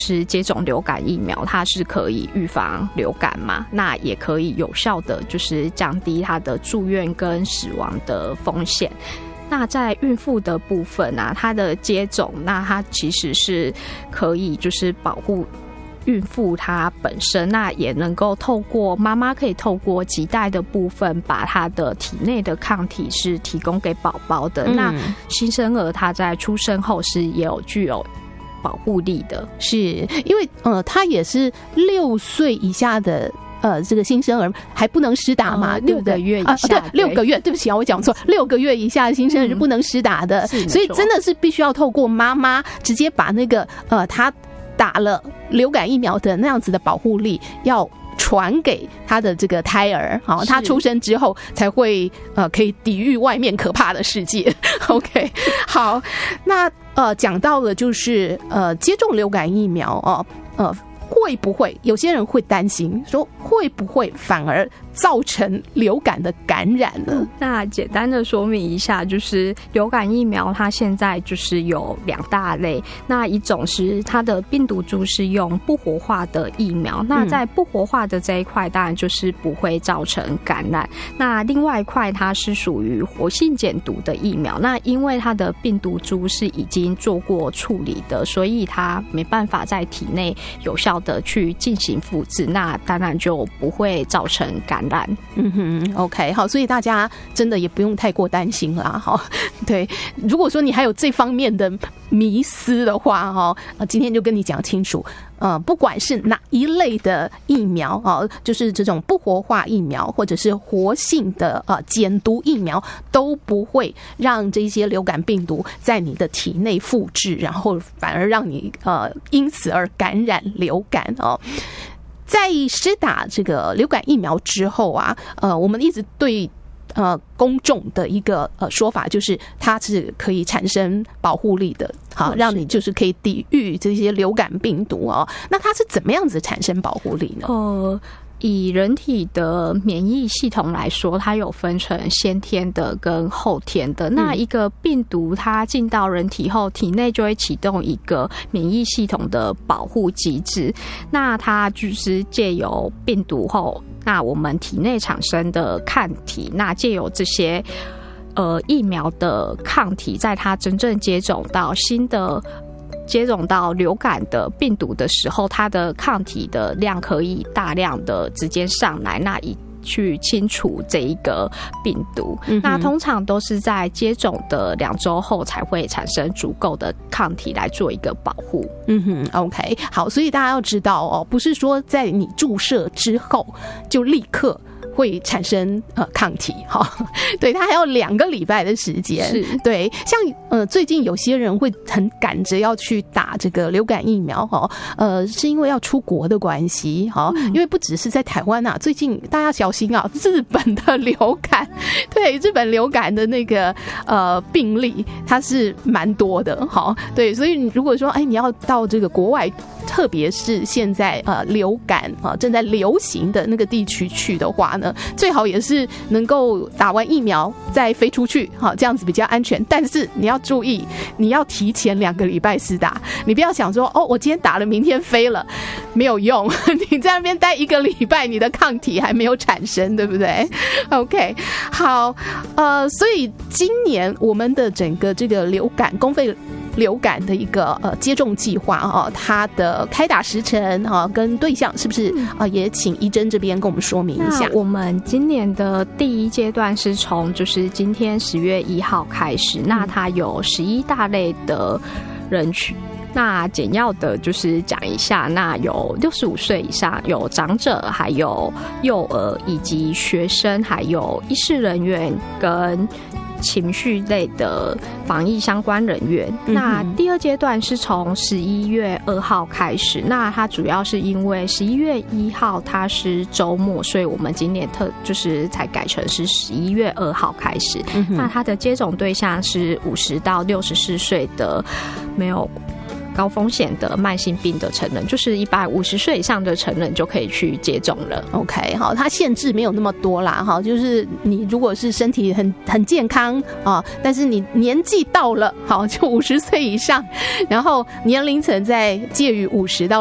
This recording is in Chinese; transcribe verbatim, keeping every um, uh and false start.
是接种流感疫苗，它是可以预防流感嘛，那也可以有效的就是降低它的住院跟死亡的风险。那在孕妇的部分啊，它的接种，那它其实是可以就是保护孕妇她本身，那也能够透过妈妈可以透过脐带的部分，把她的体内的抗体是提供给宝宝的。嗯、那新生儿他在出生后是也有具有保护力的， 是因为呃，他也是六岁以下的。呃，这个新生儿还不能施打嘛， 呃、 对不对？ 六个月以下， 啊、对，六个月，对不起啊，我讲错，六个月以下的新生儿是不能施打的，嗯、所以真的是必须要透过妈妈直接把那个呃，他打了流感疫苗的那样子的保护力要传给他的这个胎儿，好，他出生之后才会呃可以抵御外面可怕的世界。OK， 好，那呃讲到了就是呃接种流感疫苗哦，呃。会不会有些人会担心说会不会反而造成流感的感染呢？ 嗯、那简单的说明一下，就是流感疫苗它现在就是有两大类，那一种是它的病毒株是用不活化的疫苗，那在不活化的这一块当然就是不会造成感染，那另外一块它是属于活性减毒的疫苗，那因为它的病毒株是已经做过处理的，所以它没办法在体内有效的去进行复制，那当然就不会造成感染。 嗯哼 ，OK， 好，所以大家真的也不用太过担心啦，哈。对，如果说你还有这方面的迷思的话，哈，今天就跟你讲清楚。呃，不管是哪一类的疫苗啊，就是这种不活化疫苗，或者是活性的呃减毒疫苗，都不会让这些流感病毒在你的体内复制，然后反而让你呃因此而感染流感哦。在施打这个流感疫苗之后啊，呃，我们一直对。呃，公众的一个呃说法就是它是可以产生保护力的，好，让你就是可以抵御这些流感病毒哦。那它是怎么样子产生保护力呢？ 呃。以人体的免疫系统来说，它有分成先天的跟后天的。那一个病毒它进到人体后，体内就会启动一个免疫系统的保护机制。那它就是借由病毒后，那我们体内产生的抗体，那借由这些呃疫苗的抗体，在它真正接种到新的。接种到流感的病毒的时候，它的抗体的量可以大量的直接上来，那以去清除这一个病毒。嗯、那通常都是在接种的两周后才会产生足够的抗体来做一个保护。 嗯哼 ，OK， 好，所以大家要知道哦，不是说在你注射之后就立刻。会产生呃抗体哈，对，它还要两个礼拜的时间。是，对，像呃最近有些人会很赶着要去打这个流感疫苗哈，呃是因为要出国的关系哈，因为不只是在台湾啊，最近大家小心啊，日本的流感，对，日本流感的那个呃病例它是蛮多的哈，对，所以如果说哎你要到这个国外，特别是现在呃流感啊正在流行的那个地区去的话呢。最好也是能够打完疫苗再飞出去，好，这样子比较安全。但是你要注意，你要提前两个礼拜施打，你不要想说哦，我今天打了，明天飞了，没有用。你在那边待一个礼拜，你的抗体还没有产生，对不对 ？OK， 好，呃，所以今年我们的整个这个流感公费。流感的一个呃接种计划啊，它的开打时程啊跟对象是不是啊？也请怡珍这边跟我们说明一下。 我们今年的第一阶段是从就是今天十月一号开始，嗯、那它有十一大类的人群。那简要的就是讲一下，那有六十五岁以上，有长者，还有幼儿，以及学生，还有医事人员跟。情绪类的防疫相关人员。嗯、那第二阶段是从十一月二号开始，那它主要是因为十一月一号它是周末，所以我们今年特就是才改成是十一月二号开始。嗯、那它的接种对象是五十到六十四岁的没有高风险的慢性病的成人，就是一般五十岁以上的成人就可以去接种了。 OK， 好，它限制没有那么多啦，哈，就是你如果是身体很很健康啊，但是你年纪到了，好，就五十岁以上，然后年龄层在介于五十到